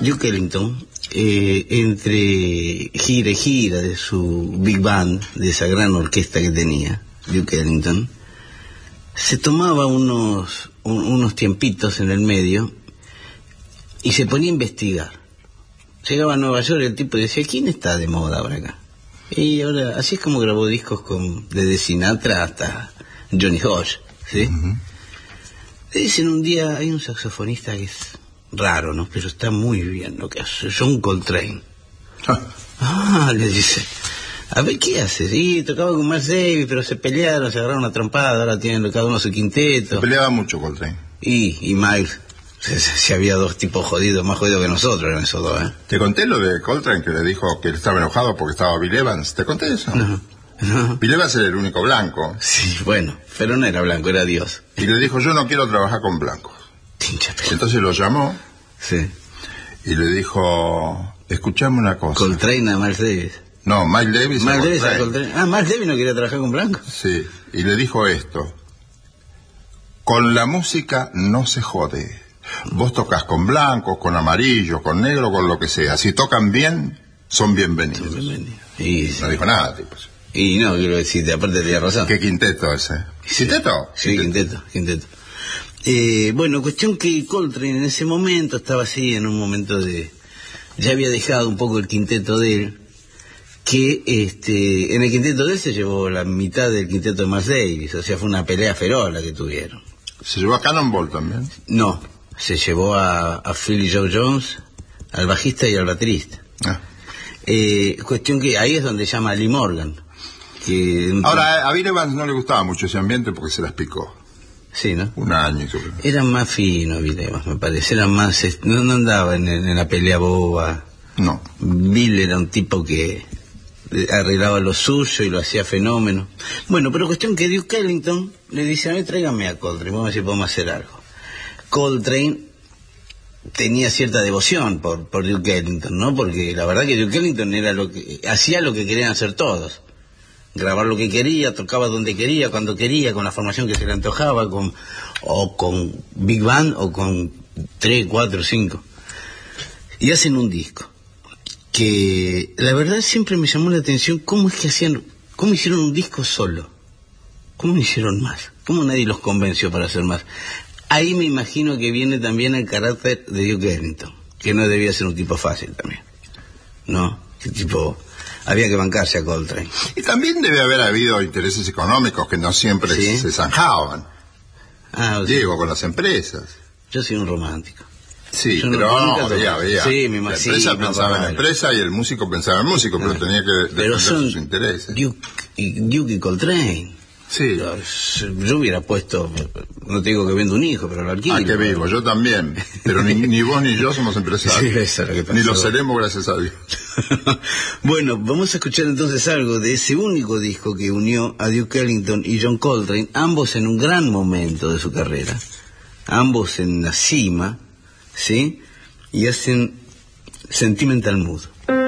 Duke Ellington, entre gira y gira de su Big Band, de esa gran orquesta que tenía, Duke Ellington, se tomaba unos tiempitos en el medio y se ponía a investigar. Llegaba a Nueva York el tipo y decía, ¿quién está de moda ahora acá? Y ahora, así es como grabó discos desde Sinatra hasta Johnny Hodge, ¿sí? Le dicen un día, hay un saxofonista que es raro, ¿no? Pero está muy bien lo que hace, John Coltrane. Le dice, a ver, ¿qué haces? Y tocaba con Miles Davis, pero se pelearon, se agarraron una trompada, ahora tienen cada uno su quinteto. Se peleaba mucho Coltrane. Y Miles, se había dos tipos jodidos, más jodidos que nosotros eran esos dos, ¿eh? ¿Te conté lo de Coltrane, que le dijo que él estaba enojado porque estaba Bill Evans? ¿Te conté eso? No. Bill Evans era el único blanco. Sí, bueno, pero no era blanco, era Dios. Y le dijo, yo no quiero trabajar con blancos. Entonces lo llamó. Sí. Y le dijo, escuchame una cosa. Coltrane a Miles Davis. No, Miles Davis a Coltrane. Coltrane. Miles Davis no quería trabajar con blancos. Sí, y le dijo esto. Con la música no se jode. Vos tocas con blancos, con amarillos, con negro, con lo que sea. Si tocan bien, son bienvenidos. No dijo nada, tipo. Y no, quiero decir, aparte tenía razón. ¿Qué quinteto ese? ¿Quinteto? Sí, quinteto. Bueno, cuestión que Coltrane en ese momento estaba así, en un momento ya había dejado un poco el quinteto de él, que en el quinteto de él se llevó la mitad del quinteto de Miles Davis, o sea, fue una pelea feroz la que tuvieron. ¿Se llevó a Cannonball también? No, se llevó a Philly Joe Jones, al bajista y al baterista. Cuestión que ahí es donde llama a Lee Morgan. Ahora, a Bill Evans no le gustaba mucho ese ambiente porque se las picó. Sí, ¿no? Un año. Era más fino Bill Evans, me parece. Era más, no andaba en la pelea boba. No. Bill era un tipo que arreglaba lo suyo y lo hacía fenómeno. Bueno, pero cuestión que Duke Ellington le dice, a mí tráigame a Coltrane, vamos a ver si podemos hacer algo. Coltrane tenía cierta devoción por Duke Ellington, ¿no? Porque la verdad que Duke Ellington hacía lo que querían hacer todos. Grabar lo que quería, tocaba donde quería, cuando quería, con la formación que se le antojaba, con Big Band o con 3, 4, 5. Y hacen un disco que la verdad siempre me llamó la atención cómo hicieron un disco solo. ¿Cómo no hicieron más? ¿Cómo nadie los convenció para hacer más? Ahí me imagino que viene también el carácter de Duke Ellington, que no debía ser un tipo fácil también, ¿no? Que tipo, había que bancarse a Coltrane. Y también debe haber habido intereses económicos que no siempre se zanjaban. Digo, con las empresas. Yo soy un romántico. Sí, pero había. Sí, la empresa pensaba en la empresa y el músico pensaba en el músico, pero tenía que defender sus intereses. Duke y Coltrane. Sí. Yo hubiera puesto, no te digo que vendo un hijo, pero lo alquilo. Que vivo, yo también. Pero ni vos ni yo somos empresarios. Sí, eso es lo que pasó. Ni lo seremos, gracias a Dios. Bueno, vamos a escuchar entonces algo de ese único disco que unió a Duke Ellington y John Coltrane, ambos en un gran momento de su carrera, ambos en la cima, ¿sí? Y hacen Sentimental Mood.